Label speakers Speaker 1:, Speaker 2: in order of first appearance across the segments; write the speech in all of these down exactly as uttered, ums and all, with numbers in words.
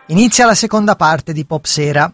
Speaker 1: Inizia la seconda parte di Pop Sera.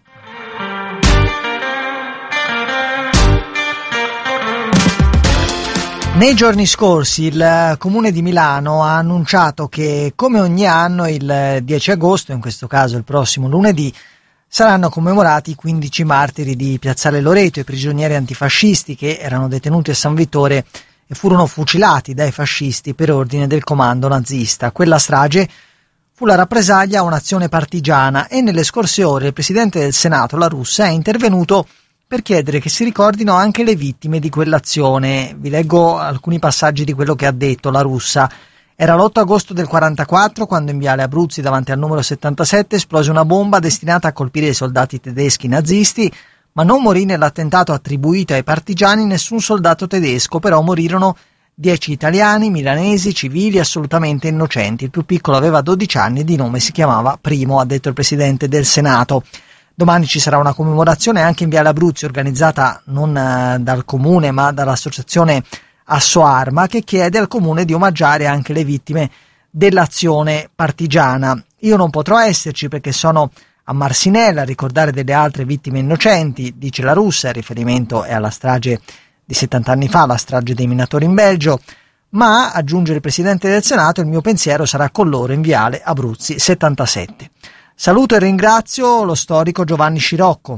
Speaker 1: Nei giorni scorsi il Comune di Milano ha annunciato che, come ogni anno, il dieci agosto, in questo caso il prossimo lunedì, saranno commemorati i quindici martiri di Piazzale Loreto, i prigionieri antifascisti che erano detenuti a San Vittore e furono fucilati dai fascisti per ordine del comando nazista. Quella strage fu la rappresaglia a un'azione partigiana e nelle scorse ore il Presidente del Senato, La Russa, è intervenuto per chiedere che si ricordino anche le vittime di quell'azione. Vi leggo alcuni passaggi di quello che ha detto La Russa. Era l'otto agosto del quarantaquattro quando in Viale Abruzzi, davanti al numero settantasette, esplose una bomba destinata a colpire i soldati tedeschi nazisti, ma non morì nell'attentato attribuito ai partigiani nessun soldato tedesco, però morirono dieci italiani, milanesi, civili, assolutamente innocenti. Il più piccolo aveva dodici anni e di nome si chiamava Primo, ha detto il Presidente del Senato. Domani ci sarà una commemorazione anche in Viale Abruzzi, organizzata non eh, dal Comune ma dall'associazione Assoarma, che chiede al Comune di omaggiare anche le vittime dell'azione partigiana. Io non potrò esserci perché sono a Marsinella a ricordare delle altre vittime innocenti, dice La Russa, il riferimento è alla strage di settanta anni fa, la strage dei minatori in Belgio, ma, aggiunge il Presidente del Senato, il mio pensiero sarà con loro in Viale Abruzzi settantasette. Saluto e ringrazio lo storico Giovanni Scirocco.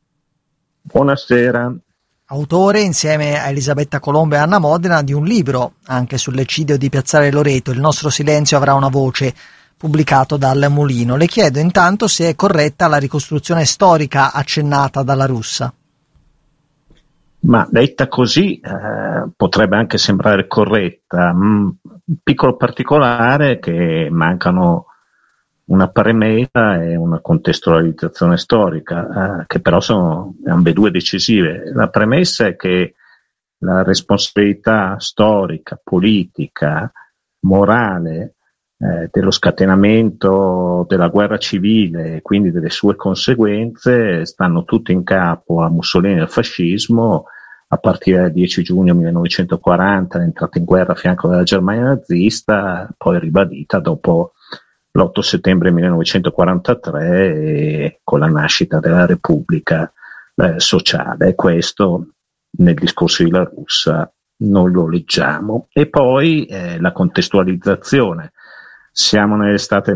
Speaker 2: Buonasera.
Speaker 1: Autore, insieme a Elisabetta Colombo e Anna Modena, di un libro anche sull'eccidio di Piazzale Loreto, Il nostro silenzio avrà una voce, pubblicato dal Mulino. Le chiedo intanto se è corretta la ricostruzione storica accennata dalla Russa.
Speaker 2: Ma detta così eh, potrebbe anche sembrare corretta. Un piccolo particolare è che mancano una premessa e una contestualizzazione storica, eh, che però sono ambedue decisive. La premessa è che la responsabilità storica, politica, morale eh, dello scatenamento della guerra civile e quindi delle sue conseguenze stanno tutte in capo a Mussolini e al fascismo a partire dal dieci giugno millenovecentoquaranta, l'entrata in guerra a fianco della Germania nazista, poi ribadita dopo l'otto settembre millenovecentoquarantatré e con la nascita della Repubblica eh, Sociale. Questo nel discorso di La Russa non lo leggiamo. E poi eh, la contestualizzazione. Siamo nell'estate del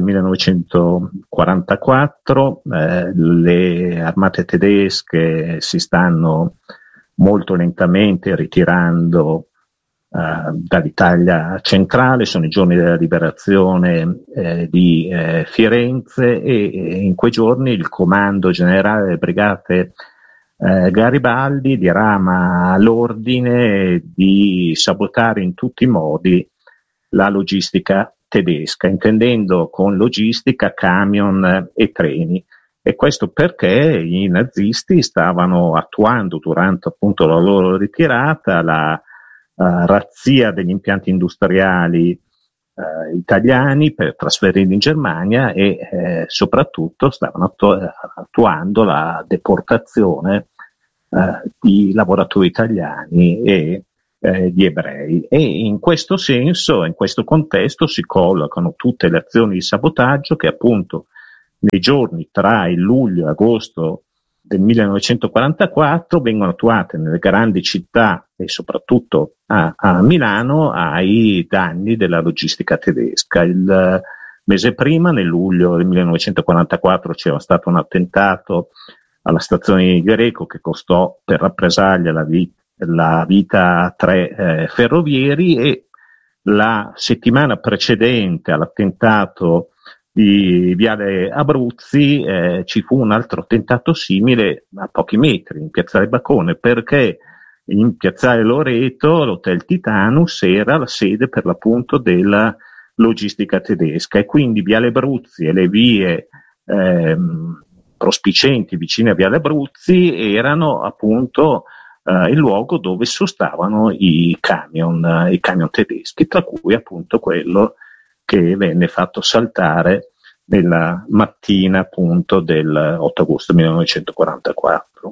Speaker 2: millenovecentoquarantaquattro, eh, le armate tedesche si stanno molto lentamente ritirando Uh, dall'Italia centrale, sono i giorni della liberazione eh, di eh, Firenze e, e in quei giorni il comando generale delle brigate eh, Garibaldi dirama l'ordine di sabotare in tutti i modi la logistica tedesca, intendendo con logistica camion e treni. E questo perché i nazisti stavano attuando durante appunto la loro ritirata la Uh, razzia degli impianti industriali uh, italiani per trasferirli in Germania e eh, soprattutto stavano attu- attuando la deportazione uh, di lavoratori italiani e eh, di ebrei. E in questo senso, in questo contesto si collocano tutte le azioni di sabotaggio che appunto nei giorni tra il luglio e agosto del millenovecentoquarantaquattro vengono attuate nelle grandi città e soprattutto a, a Milano ai danni della logistica tedesca. Il mese prima, nel luglio del millenovecentoquarantaquattro, c'era stato un attentato alla stazione di Greco che costò per rappresaglia la, vi- la vita a tre eh, ferrovieri, e la settimana precedente all'attentato di Viale Abruzzi eh, ci fu un altro attentato simile a pochi metri in Piazzale Bacone, perché in Piazzale Loreto l'Hotel Titanus era la sede per l'appunto della logistica tedesca, e quindi Viale Abruzzi e le vie ehm, prospicenti vicine a Viale Abruzzi erano appunto eh, il luogo dove sostavano i camion, i camion tedeschi, tra cui appunto quello che venne fatto saltare nella mattina appunto del otto agosto millenovecentoquarantaquattro.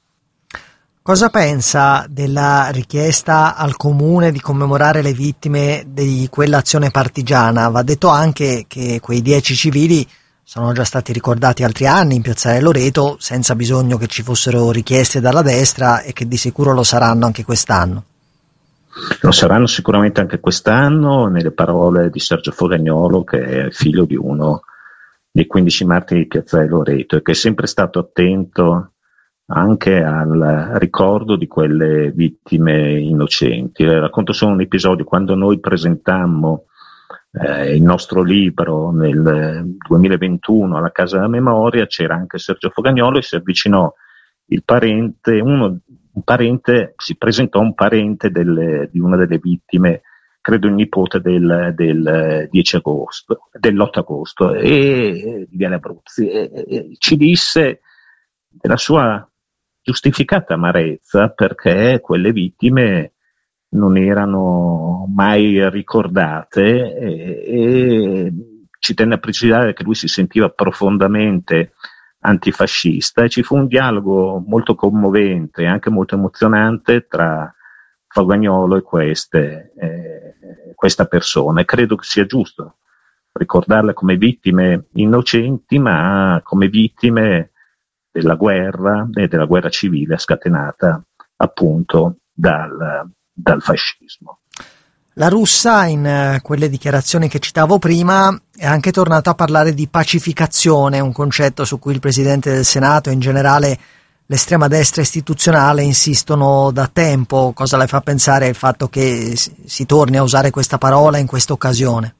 Speaker 1: Cosa pensa della richiesta al Comune di commemorare le vittime di quell'azione partigiana? Va detto anche che quei dieci civili sono già stati ricordati altri anni in piazzale Loreto senza bisogno che ci fossero richieste dalla destra e che di sicuro lo saranno anche quest'anno.
Speaker 2: Lo saranno sicuramente anche quest'anno, nelle parole di Sergio Fogagnolo, che è figlio di uno dei quindici martiri di piazzale Loreto e che è sempre stato attento anche al ricordo di quelle vittime innocenti. Eh, racconto solo un episodio: quando noi presentammo eh, il nostro libro nel duemilaventuno alla Casa della Memoria, c'era anche Sergio Fogagnolo e si avvicinò il parente, uno, un parente, si presentò un parente delle, di una delle vittime, credo il nipote del, del dieci agosto, dell'otto agosto, e di Viale Abruzzi, e, e ci disse della sua giustificata amarezza perché quelle vittime non erano mai ricordate, e, e ci tenne a precisare che lui si sentiva profondamente antifascista, e ci fu un dialogo molto commovente e anche molto emozionante tra Fogagnolo e queste, eh, questa persona, e credo che sia giusto ricordarle come vittime innocenti, ma come vittime della guerra e della guerra civile scatenata appunto dal, dal fascismo.
Speaker 1: La Russa, in eh, quelle dichiarazioni che citavo prima, è anche tornato a parlare di pacificazione, un concetto su cui il Presidente del Senato e in generale l'estrema destra istituzionale insistono da tempo. Cosa le fa pensare il fatto che si, si torni a usare questa parola in questa occasione?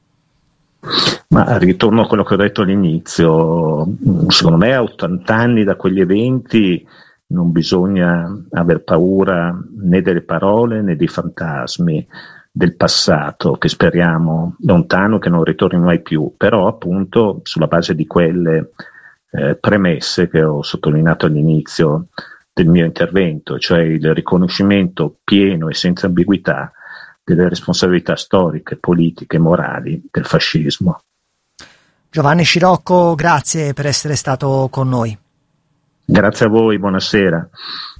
Speaker 2: Ma ritorno a quello che ho detto all'inizio: secondo me a ottanta anni da quegli eventi non bisogna aver paura né delle parole né dei fantasmi del passato, che speriamo lontano, che non ritorni mai più, però appunto sulla base di quelle eh, premesse che ho sottolineato all'inizio del mio intervento, cioè il riconoscimento pieno e senza ambiguità delle responsabilità storiche, politiche e morali del fascismo.
Speaker 1: Giovanni Scirocco, grazie per essere stato con noi.
Speaker 2: Grazie a voi, buonasera.